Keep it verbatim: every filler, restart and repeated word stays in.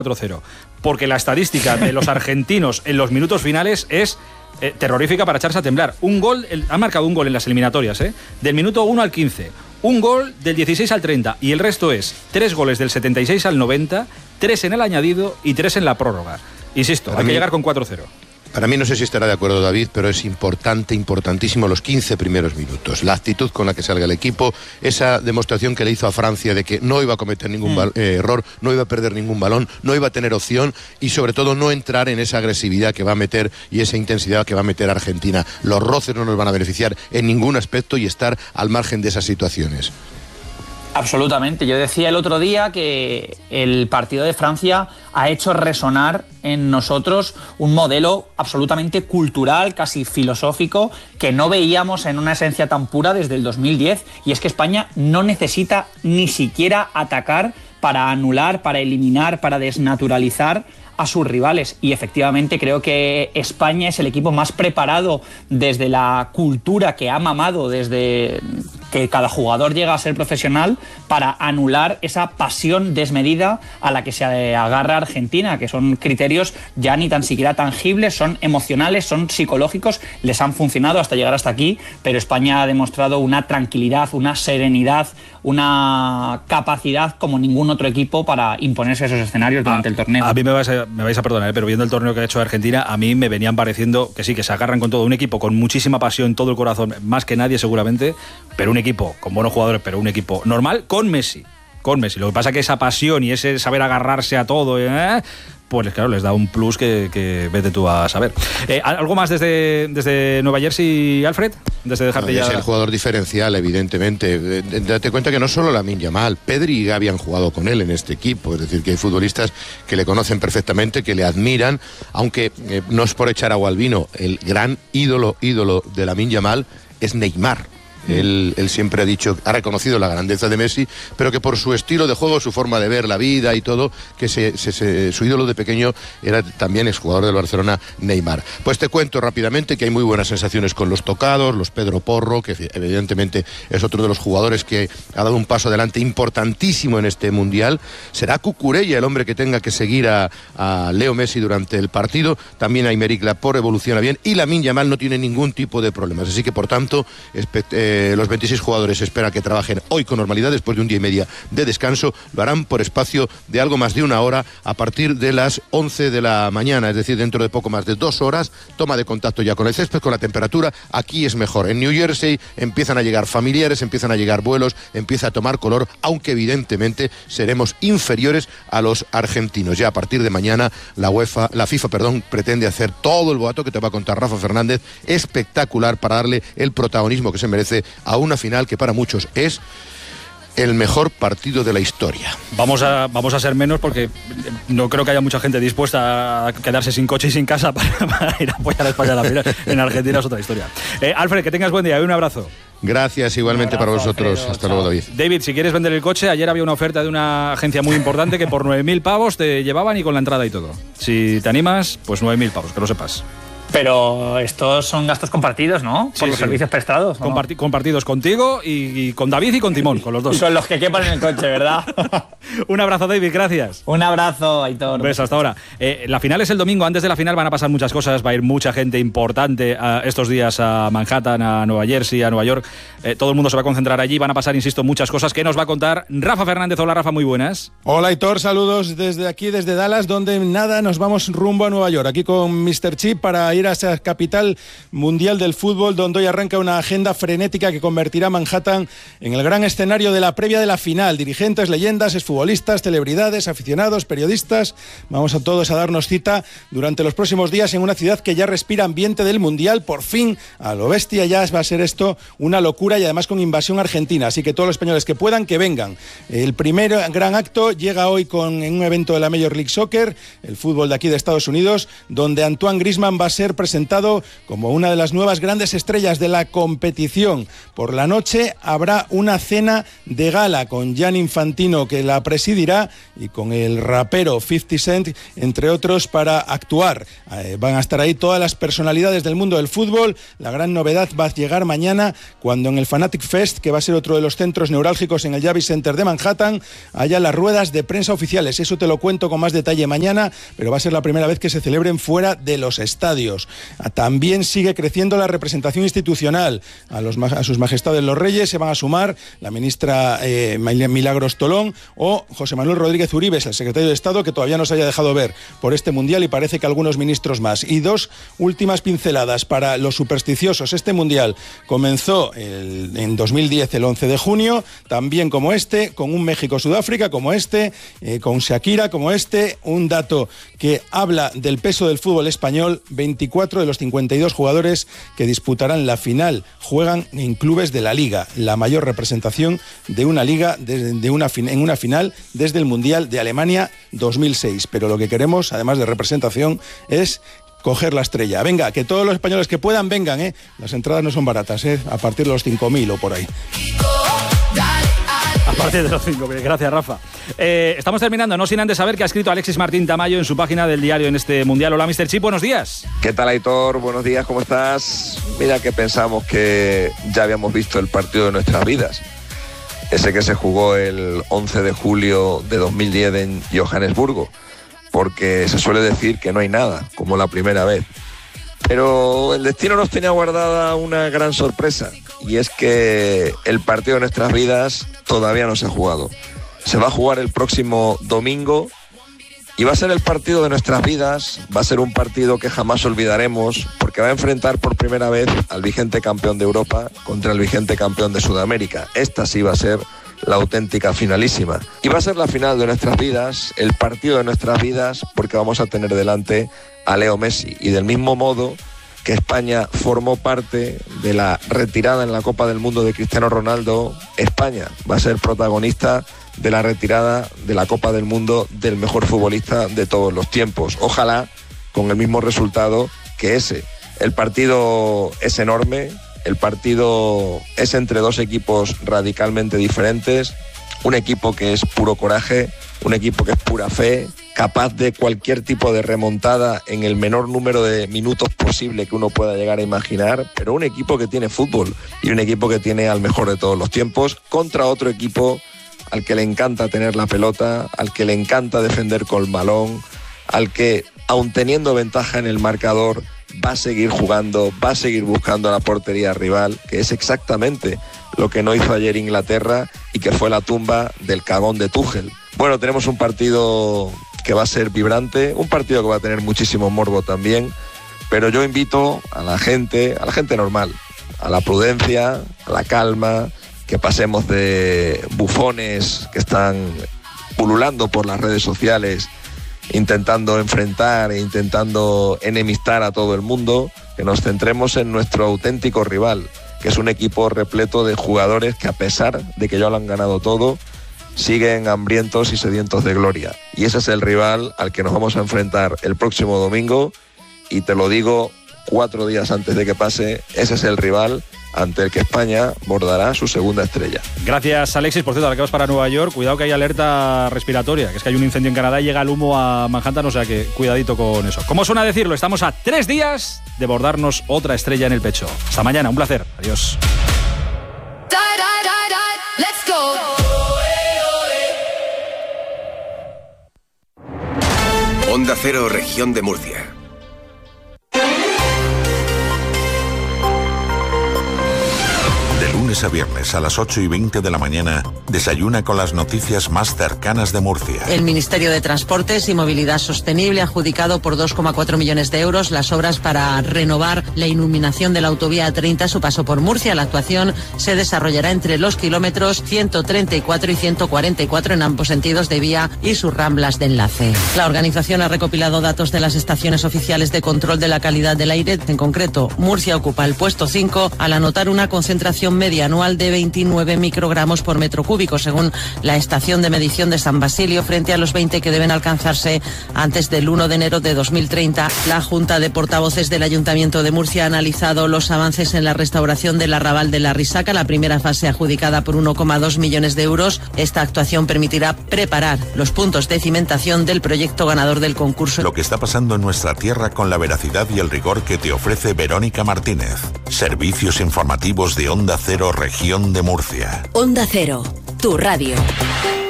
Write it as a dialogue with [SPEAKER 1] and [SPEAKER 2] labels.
[SPEAKER 1] cuatro cero, porque la estadística de los argentinos en los minutos finales es eh, terrorífica para echarse a temblar. Un gol, el, han marcado un gol en las eliminatorias, ¿eh? Del minuto uno al quince, un gol del dieciséis al treinta, y el resto es tres goles del setenta y seis al noventa, tres en el añadido y tres en la prórroga. Insisto, para hay mí... que llegar con cuatro cero.
[SPEAKER 2] Para mí, no sé si estará de acuerdo David, pero es importante, importantísimo los quince primeros minutos. La actitud con la que salga el equipo, esa demostración que le hizo a Francia de que no iba a cometer ningún mm. eh, error, no iba a perder ningún balón, no iba a tener opción y sobre todo no entrar en esa agresividad que va a meter y esa intensidad que va a meter Argentina. Los roces no nos van a beneficiar en ningún aspecto y estar al margen de esas situaciones.
[SPEAKER 3] Absolutamente. Yo decía el otro día que el partido de Francia ha hecho resonar en nosotros un modelo absolutamente cultural, casi filosófico, que no veíamos en una esencia tan pura desde el dos mil diez, y es que España no necesita ni siquiera atacar para anular, para eliminar, para desnaturalizar a sus rivales, y efectivamente creo que España es el equipo más preparado desde la cultura que ha mamado desde que cada jugador llega a ser profesional para anular esa pasión desmedida a la que se agarra Argentina, que son criterios ya ni tan siquiera tangibles, son emocionales, son psicológicos, les han funcionado hasta llegar hasta aquí, pero España ha demostrado una tranquilidad, una serenidad, una capacidad como ningún otro equipo para imponerse esos escenarios durante
[SPEAKER 1] a,
[SPEAKER 3] el torneo.
[SPEAKER 1] A mí me vais a, me vais a perdonar, ¿eh? Pero viendo el torneo que ha hecho Argentina, a mí me venían pareciendo que sí, que se agarran con todo, un equipo con muchísima pasión, todo el corazón, más que nadie seguramente, pero un equipo con buenos jugadores, pero un equipo normal con Messi, con Messi. Lo que pasa es que esa pasión y ese saber agarrarse a todo, ¿eh? Pues claro, les da un plus que, que vete tú a saber. Eh, ¿Algo más desde, desde Nueva Jersey, Alfred? Desde dejarte
[SPEAKER 2] no,
[SPEAKER 1] ya...
[SPEAKER 2] Es el jugador diferencial, evidentemente. Date cuenta que no solo Lamine Yamal, Pedri y Gavi han jugado con él en este equipo. Es decir, que hay futbolistas que le conocen perfectamente, que le admiran, aunque eh, no es por echar agua al vino, el gran ídolo, ídolo de Lamine Yamal es Neymar. Él, él siempre ha dicho, ha reconocido la grandeza de Messi, pero que por su estilo de juego, su forma de ver la vida y todo, que se, se, se, su ídolo de pequeño era también exjugador del Barcelona, Neymar. Pues te cuento rápidamente que hay muy buenas sensaciones con los tocados, los Pedro Porro, que evidentemente es otro de los jugadores que ha dado un paso adelante importantísimo en este Mundial. Será Cucurella el hombre que tenga que seguir a, a Leo Messi durante el partido. También Aymeric Laporte evoluciona bien y Lamine Yamal no tiene ningún tipo de problemas. Así que, por tanto, eh, Eh, los veintiséis jugadores se espera que trabajen hoy con normalidad después de un día y media de descanso. Lo harán por espacio de algo más de una hora a partir de las once de la mañana, es decir, dentro de poco más de dos horas. Toma de contacto ya con el césped, con la temperatura. Aquí es mejor. En New Jersey empiezan a llegar familiares, empiezan a llegar vuelos, empieza a tomar color, aunque evidentemente seremos inferiores a los argentinos. Ya a partir de mañana la UEFA, la FIFA, perdón, pretende hacer todo el boato que te va a contar Rafa Fernández, espectacular, para darle el protagonismo que se merece a una final que para muchos es el mejor partido de la historia.
[SPEAKER 1] Vamos a, vamos a ser menos porque no creo que haya mucha gente dispuesta a quedarse sin coche y sin casa para, para ir a apoyar a España a la final. En Argentina es otra historia. Eh, Alfred, que tengas buen día y un abrazo.
[SPEAKER 2] Gracias, igualmente abrazo, para vosotros. Alfredo, hasta chao. Luego, David.
[SPEAKER 1] David, si quieres vender el coche, ayer había una oferta de una agencia muy importante que por nueve mil pavos te llevaban y con la entrada y todo. Si te animas, pues nueve mil pavos, que lo sepas.
[SPEAKER 3] Pero estos son gastos compartidos, ¿no? Por sí, los sí. servicios prestados.
[SPEAKER 1] Comparti- compartidos contigo y, y con David y con Timón, con los dos.
[SPEAKER 3] Y con los que quepan en el coche, ¿verdad?
[SPEAKER 1] Un abrazo, David, gracias.
[SPEAKER 3] Un abrazo, Aitor.
[SPEAKER 1] Un beso, hasta ahora. Eh, la final es el domingo. Antes de la final van a pasar muchas cosas. Va a ir mucha gente importante uh, estos días a Manhattan, a Nueva Jersey, a Nueva York. Eh, todo el mundo se va a concentrar allí. Van a pasar, insisto, muchas cosas que nos va a contar Rafa Fernández. Hola, Rafa, muy buenas.
[SPEAKER 4] Hola, Aitor. Saludos desde aquí, desde Dallas, donde nada, nos vamos rumbo a Nueva York. Aquí con mister Chip para ir a esa capital mundial del fútbol, donde hoy arranca una agenda frenética que convertirá a Manhattan en el gran escenario de la previa de la final. Dirigentes, leyendas, exfutbolistas, celebridades, aficionados, periodistas. Vamos a todos a darnos cita durante los próximos días en una ciudad que ya respira ambiente del mundial. Por fin, a lo bestia, ya va a ser esto una locura y además con invasión argentina. Así que todos los españoles que puedan, que vengan. El primer gran acto llega hoy con en un evento de la Major League Soccer, el fútbol de aquí de Estados Unidos, donde Antoine Griezmann va a ser ser presentado como una de las nuevas grandes estrellas de la competición. Por la noche habrá una cena de gala con Gianni Infantino, que la presidirá, y con el rapero fifty Cent, entre otros, para actuar. Eh, van a estar ahí todas las personalidades del mundo del fútbol. La gran novedad va a llegar mañana, cuando en el Fanatic Fest, que va a ser otro de los centros neurálgicos en el Javits Center de Manhattan, haya las ruedas de prensa oficiales. Eso te lo cuento con más detalle mañana, pero va a ser la primera vez que se celebren fuera de los estadios. También sigue creciendo la representación institucional. A, los, a sus majestades los reyes se van a sumar la ministra eh, Milagros Tolón o José Manuel Rodríguez Uribes, el secretario de Estado, que todavía no se haya dejado ver por este mundial, y parece que algunos ministros más. Y dos últimas pinceladas para los supersticiosos. Este mundial comenzó el, en dos mil diez, el once de junio, también como este, con un México-Sudáfrica como este, eh, con Shakira como este. Un dato que habla del peso del fútbol español: veinticuatro de los cincuenta y dos jugadores que disputarán la final juegan en clubes de la Liga, la mayor representación de una liga de, de una, en una final desde el Mundial de Alemania dos mil seis. Pero lo que queremos, además de representación, es coger la estrella. Venga, que todos los españoles que puedan vengan, ¿eh? Las entradas no son baratas, ¿eh? A partir de los cinco mil o por ahí.
[SPEAKER 1] A partir de los cinco mil. Gracias, Rafa. Eh, estamos terminando, no sin antes saber que ha escrito Alexis Martín Tamayo en su página del diario en este Mundial. Hola, mister Chip, buenos días.
[SPEAKER 5] ¿Qué tal, Aitor? Buenos días, ¿cómo estás? Mira que pensamos que ya habíamos visto el partido de nuestras vidas. Ese que se jugó el once de julio de dos mil diez en Johannesburgo. Porque se suele decir que no hay nada, como la primera vez. Pero el destino nos tenía guardada una gran sorpresa, y es que el partido de nuestras vidas todavía no se ha jugado. Se va a jugar el próximo domingo y va a ser el partido de nuestras vidas. Va a ser un partido que jamás olvidaremos, porque va a enfrentar por primera vez al vigente campeón de Europa contra el vigente campeón de Sudamérica. Esta sí va a ser la auténtica finalísima. Y va a ser la final de nuestras vidas, el partido de nuestras vidas, porque vamos a tener delante a Leo Messi. Y del mismo modo que España formó parte de la retirada en la Copa del Mundo de Cristiano Ronaldo, España va a ser protagonista de la retirada de la Copa del Mundo del mejor futbolista de todos los tiempos. Ojalá con el mismo resultado que ese. El partido es enorme. El partido es entre dos equipos radicalmente diferentes, un equipo que es puro coraje, un equipo que es pura fe, capaz de cualquier tipo de remontada en el menor número de minutos posible que uno pueda llegar a imaginar, pero un equipo que tiene fútbol y un equipo que tiene al mejor de todos los tiempos contra otro equipo al que le encanta tener la pelota, al que le encanta defender con el balón, al que, aun teniendo ventaja en el marcador, va a seguir jugando, va a seguir buscando a la portería rival, que es exactamente lo que no hizo ayer Inglaterra y que fue la tumba del cagón de Tuchel. Bueno, tenemos un partido que va a ser vibrante, un partido que va a tener muchísimo morbo también, pero yo invito a la gente, a la gente normal, a la prudencia, a la calma, que pasemos de bufones que están pululando por las redes sociales intentando enfrentar e intentando enemistar a todo el mundo, que nos centremos en nuestro auténtico rival, que es un equipo repleto de jugadores que, a pesar de que ya lo han ganado todo, siguen hambrientos y sedientos de gloria. Y ese es el rival al que nos vamos a enfrentar el próximo domingo, y te lo digo cuatro días antes de que pase, ese es el rival ante el que España bordará su segunda estrella.
[SPEAKER 1] Gracias, Alexis. Por cierto, ahora que vas para Nueva York, cuidado que hay alerta respiratoria, que es que hay un incendio en Canadá y llega el humo a Manhattan, o sea que cuidadito con eso. Como suena decirlo, estamos a tres días de bordarnos otra estrella en el pecho. Hasta mañana, un placer. Adiós.
[SPEAKER 6] Onda Cero, Región de Murcia.
[SPEAKER 7] A viernes a las ocho y veinte de la mañana, desayuna con las noticias más cercanas de Murcia.
[SPEAKER 8] El Ministerio de Transportes y Movilidad Sostenible ha adjudicado por dos coma cuatro millones de euros las obras para renovar la iluminación de la autovía treinta a su paso por Murcia. La actuación se desarrollará entre los kilómetros ciento treinta y cuatro y ciento cuarenta y cuatro en ambos sentidos de vía y sus ramblas de enlace. La organización ha recopilado datos de las estaciones oficiales de control de la calidad del aire. En concreto, Murcia ocupa el puesto cinco al anotar una concentración media plurianual de veintinueve microgramos por metro cúbico, según la estación de medición de San Basilio, frente a los veinte que deben alcanzarse antes del uno de enero de dos mil treinta. La Junta de Portavoces del Ayuntamiento de Murcia ha analizado los avances en la restauración del arrabal de la Risaca, la primera fase adjudicada por uno coma dos millones de euros. Esta actuación permitirá preparar los puntos de cimentación del proyecto ganador del concurso.
[SPEAKER 7] Lo que está pasando en nuestra tierra con la veracidad y el rigor que te ofrece Verónica Martínez. Servicios informativos de Onda Cero, Región de Murcia.
[SPEAKER 9] Onda Cero, tu radio.